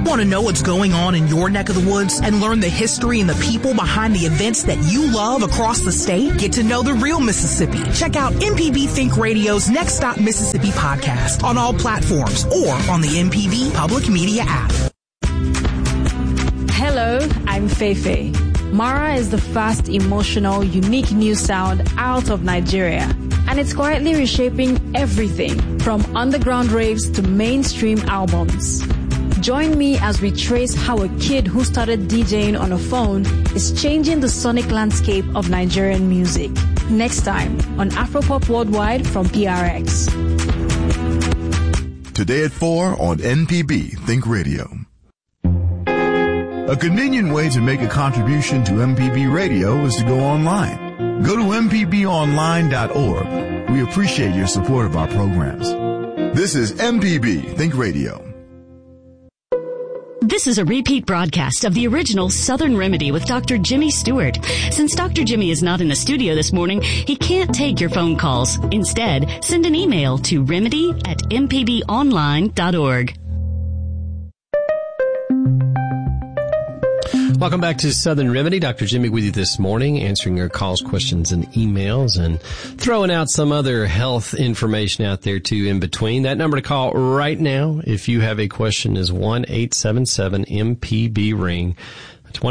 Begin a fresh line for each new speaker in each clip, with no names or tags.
Want to know what's going on in your neck of the woods and learn the history and the people behind the events that you love across the state? Get to know the real Mississippi. Check out MPB Think Radio's Next Stop Mississippi podcast on all platforms or on the MPB Public Media app.
Hello, I'm Feifei. Mara is the fast, emotional, unique new sound out of Nigeria. And it's quietly reshaping everything from underground raves to mainstream albums. Join me as we trace how a kid who started DJing on a phone is changing the sonic landscape of Nigerian music. Next time on Afropop Worldwide from PRX.
Today at 4 on MPB Think Radio. A convenient way to make a contribution to MPB Radio is to go online. Go to mpbonline.org. We appreciate your support of our programs. This is MPB Think Radio.
This is a repeat broadcast of the original Southern Remedy with Dr. Jimmy Stewart. Since Dr. Jimmy is not in the studio this morning, he can't take your phone calls. Instead, send an email to remedy@mpbonline.org.
Welcome back to Southern Remedy. Dr. Jimmy with you this morning, answering your calls, questions, and emails, and throwing out some other health information out there, too, in between. That number to call right now, if you have a question, is 1-877-MPB-RING. That's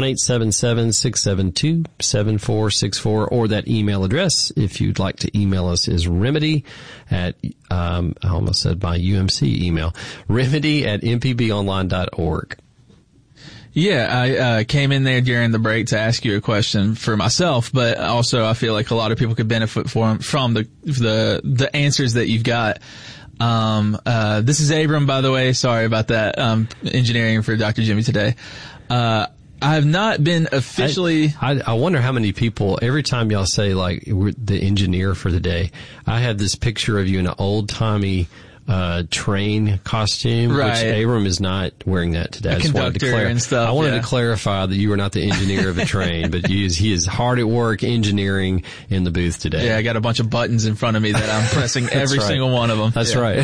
1-877-672-7464, or that email address, if you'd like to email us, is remedy at, I almost said my UMC email, remedy@mpbonline.org.
Yeah, I came in there during the break to ask you a question for myself, but also I feel like a lot of people could benefit from the answers that you've got. This is Abram, by the way. Sorry about that. Engineering for Dr. Jimmy today. I have not been officially.
I wonder how many people, every time y'all say like we're the engineer for the day, I have this picture of you in an old timey train costume,
right.
Which Abram is not wearing that today.
A conductor and stuff.
I wanted to clarify that you were not the engineer of a train, but he is hard at work engineering in the booth today.
Yeah, I got a bunch of buttons in front of me that I'm pressing every single one of them.
That's right.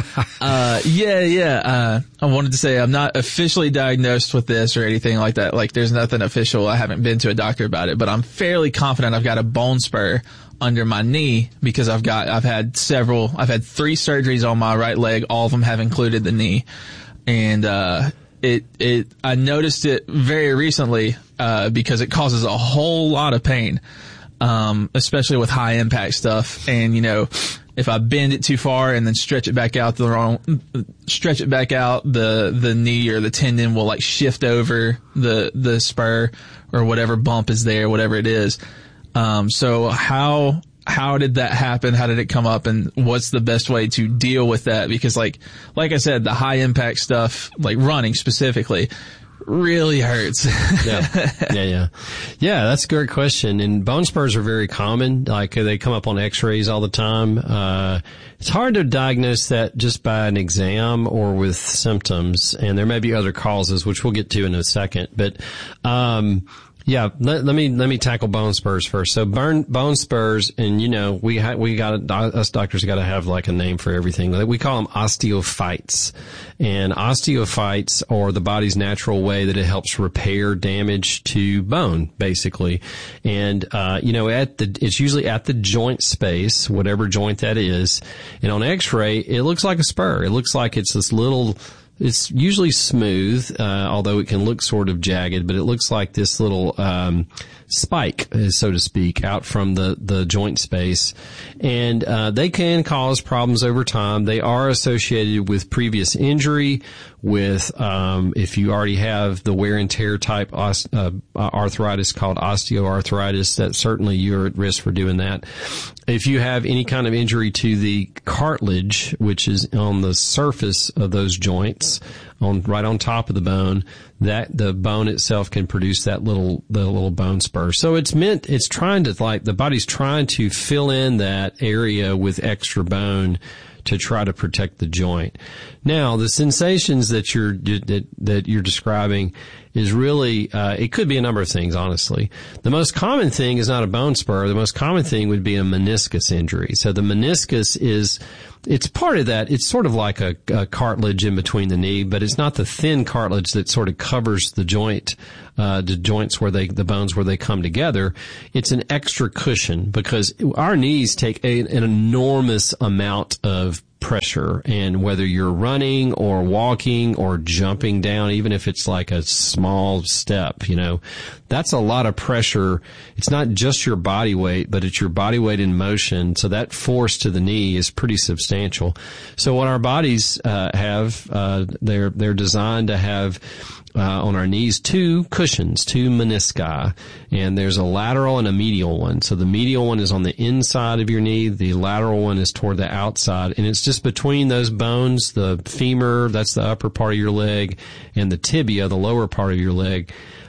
I wanted to say I'm not officially diagnosed with this or anything like that. Like there's nothing official. I haven't been to a doctor about it, but I'm fairly confident I've got a bone spur under my knee because I've had 3 surgeries on my right leg. All of them have included the knee. And, I noticed it very recently, because it causes a whole lot of pain, especially with high impact stuff. And, if I bend it too far and then stretch it back out, the knee or the tendon will like shift over the spur or whatever bump is there, whatever it is. So how did that happen? How did it come up? And what's the best way to deal with that? Because like I said, the high impact stuff, like running specifically, really hurts.
Yeah, that's a great question. And bone spurs are very common. Like they come up on x-rays all the time. It's hard to diagnose that just by an exam or with symptoms. And there may be other causes, which we'll get to in a second. But, yeah, let me tackle bone spurs first. So bone spurs, and us doctors got to have like a name for everything. We call them osteophytes. And osteophytes are the body's natural way that it helps repair damage to bone, basically. And, it's usually at the joint space, whatever joint that is. And on x-ray, it looks like a spur. It looks like it's this little, it's usually smooth, although it can look sort of jagged, but it looks like this little spike, so to speak, out from the joint space. And they can cause problems over time. They are associated with previous injury, with if you already have the wear and tear type arthritis called osteoarthritis, that certainly you're at risk for doing that. If you have any kind of injury to the cartilage, which is on the surface of those joints, right on top of the bone, that the bone itself can produce the little bone spur. So it's trying to, like, the body's trying to fill in that area with extra bone to try to protect the joint. Now, the sensations that you're describing, is really, it could be a number of things, honestly. The most common thing is not a bone spur. The most common thing would be a meniscus injury. So the meniscus it's part of that. It's sort of like a cartilage in between the knee, but it's not the thin cartilage that sort of covers the joints the bones where they come together. It's an extra cushion because our knees take an enormous amount of pressure, and whether you're running or walking or jumping down, even if it's like a small step, that's a lot of pressure. It's not just your body weight, but it's your body weight in motion. So that force to the knee is pretty substantial. So what our bodies have, they're designed to have on our knees two cushions, two menisci, and there's a lateral and a medial one. So the medial one is on the inside of your knee, the lateral one is toward the outside, and it's just between those bones, the femur, that's the upper part of your leg, and the tibia, the lower part of your leg.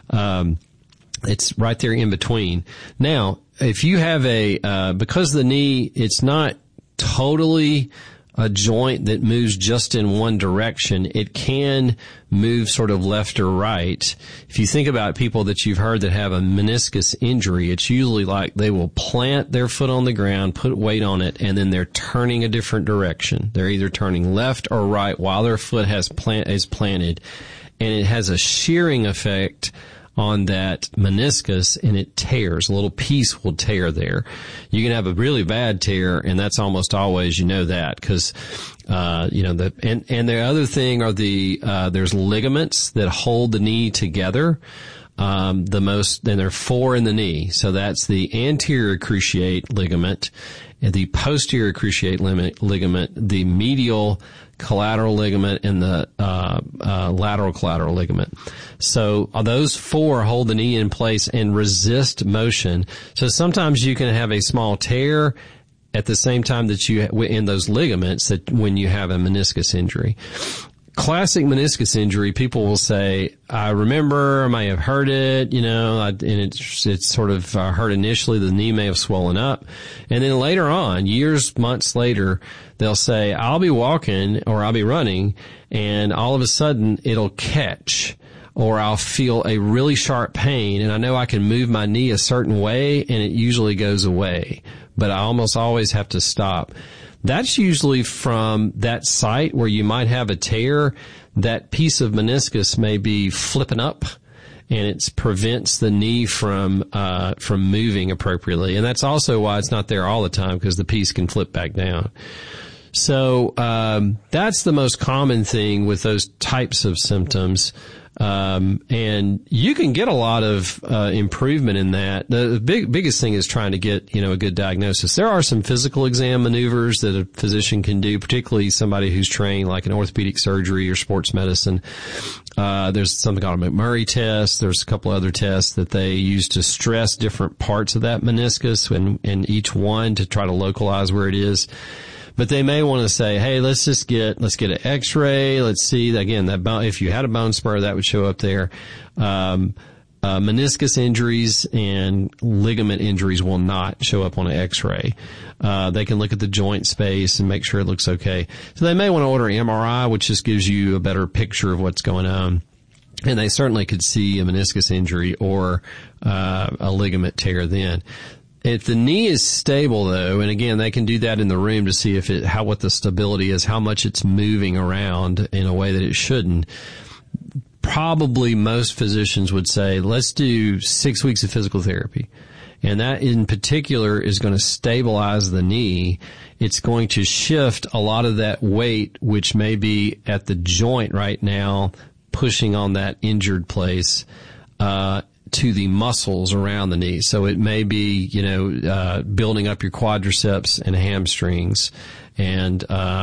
It's right there in between. Now, if you have because the knee, it's not totally a joint that moves just in one direction. It can move sort of left or right. If you think about people that you've heard that have a meniscus injury, it's usually like they will plant their foot on the ground, put weight on it, and then they're turning a different direction. They're either turning left or right while their foot is planted, and it has a shearing effect on that meniscus, and it tears. A little piece will tear there. You can have a really bad tear, and that's almost always, that, because, and the other thing are there's ligaments that hold the knee together. And there are 4 in the knee. So that's the anterior cruciate ligament, and the posterior cruciate ligament, the medial collateral ligament, and the lateral collateral ligament. So those 4 hold the knee in place and resist motion. So sometimes you can have a small tear at the same time that in those ligaments that when you have a meniscus injury. Classic meniscus injury, people will say, I remember, I may have heard it, and it's sort of hurt initially, the knee may have swollen up. And then later on, months later, they'll say, I'll be walking or I'll be running, and all of a sudden it'll catch, or I'll feel a really sharp pain, and I know I can move my knee a certain way, and it usually goes away. But I almost always have to stop. That's usually from that site where you might have a tear. That piece of meniscus may be flipping up, and it prevents the knee from moving appropriately. And that's also why it's not there all the time, because the piece can flip back down. So that's the most common thing with those types of symptoms. And you can get a lot of improvement in that. The biggest thing is trying to get, a good diagnosis. There are some physical exam maneuvers that a physician can do, particularly somebody who's trained like in orthopedic surgery or sports medicine. There's something called a McMurray test. There's a couple other tests that they use to stress different parts of that meniscus and each one to try to localize where it is. But they may want to say, hey, let's get an x-ray. Let's see, again, that bone, if you had a bone spur, that would show up there. Meniscus injuries and ligament injuries will not show up on an x-ray. They can look at the joint space and make sure it looks okay. So they may want to order an MRI, which just gives you a better picture of what's going on. And they certainly could see a meniscus injury or a ligament tear then. If the knee is stable, though, and again, they can do that in the room to see what the stability is, how much it's moving around in a way that it shouldn't. Probably most physicians would say, let's do 6 weeks of physical therapy. And that in particular is going to stabilize the knee. It's going to shift a lot of that weight, which may be at the joint right now, pushing on that injured place, to the muscles around the knee. So it may be, building up your quadriceps and hamstrings and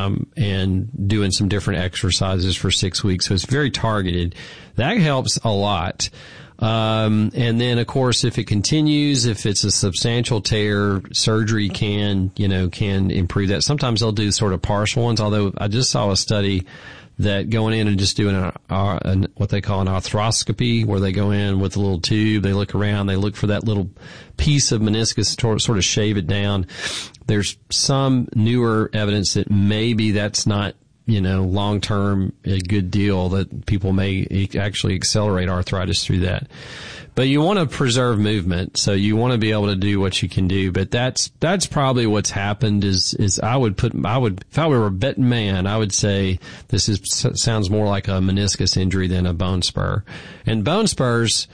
doing some different exercises for 6 weeks. So it's very targeted. That helps a lot. And then of course, if it continues, if it's a substantial tear, surgery can improve that. Sometimes they'll do sort of partial ones, although I just saw a study that going in and just doing what they call an arthroscopy, where they go in with a little tube, they look around, they look for that little piece of meniscus to sort of shave it down. There's some newer evidence that maybe that's not long-term a good deal that people may actually accelerate arthritis through that. But you want to preserve movement, so you want to be able to do what you can do. But that's probably what's happened is if I were a betting man, I would say sounds more like a meniscus injury than a bone spur. And bone spurs,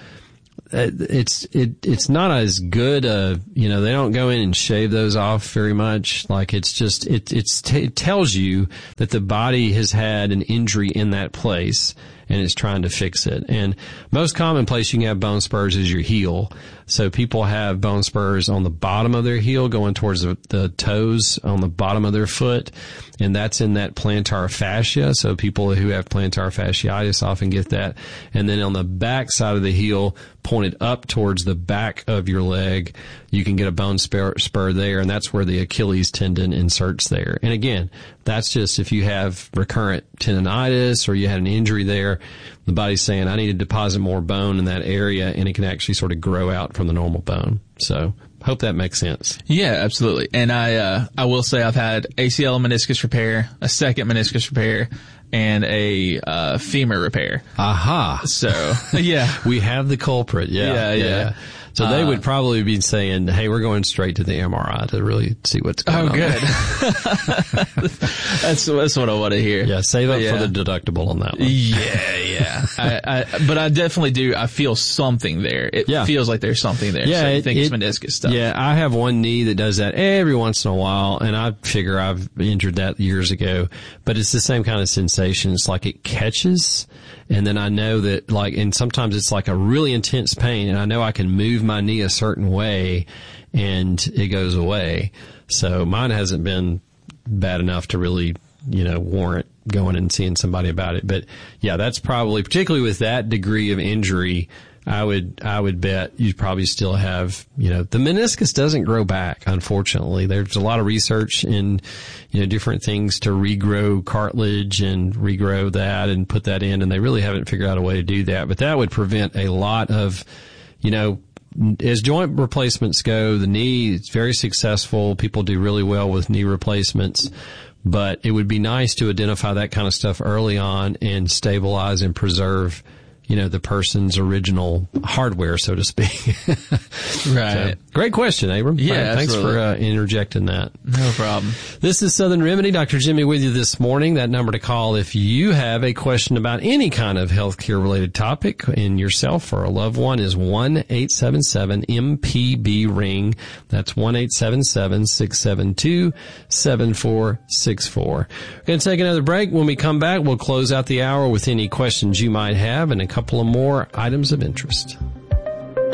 it's not as good they don't go in and shave those off very much. Like it tells you that the body has had an injury in that place and is trying to fix it. And most common place you can have bone spurs is your heel. So people have bone spurs on the bottom of their heel going towards the toes on the bottom of their foot. And that's in that plantar fascia. So people who have plantar fasciitis often get that. And then on the back side of the heel, pointed up towards the back of your leg, you can get a bone spur there. And that's where the Achilles tendon inserts there. And again, that's just if you have recurrent tendonitis or you had an injury there, the body's saying, I need to deposit more bone in that area, and it can actually sort of grow out from the normal bone. So hope that makes sense.
Yeah, absolutely. And I will say I've had ACL and meniscus repair, a second meniscus repair, and a femur repair.
Aha.
So, yeah.
We have the culprit. Yeah. So they would probably be saying, hey, we're going straight to the MRI to really see what's going on.
Oh, good. That's what I want to hear.
Yeah, save up for the deductible on that one.
Yeah. But I definitely do. I feel something there. It feels like there's something there.
Yeah,
so I think it's meniscus stuff.
Yeah, I have one knee that does that every once in a while, and I figure I've injured that years ago. But it's the same kind of sensation. It's like it catches, and then I know that and sometimes it's like a really intense pain, and I know I can move my knee a certain way, and it goes away. So mine hasn't been bad enough to really, warrant going and seeing somebody about it. But yeah, that's probably, particularly with that degree of injury, I would bet you probably still have, the meniscus doesn't grow back, unfortunately. There's a lot of research in, different things to regrow cartilage and regrow that and put that in, and they really haven't figured out a way to do that. But that would prevent a lot of, as joint replacements go, the knee is very successful. People do really well with knee replacements. But it would be nice to identify that kind of stuff early on and stabilize and preserve, the person's original hardware, so to speak.
Right.
So, great question, Abram.
Yeah,
thanks for interjecting that.
No problem.
This is Southern Remedy. Dr. Jimmy with you this morning. That number to call if you have a question about any kind of healthcare related topic in yourself or a loved one is 1-877-MPB-RING. That's 1-877-672-7464. We're going to take another break. When we come back, we'll close out the hour with any questions you might have and a couple of more items of interest.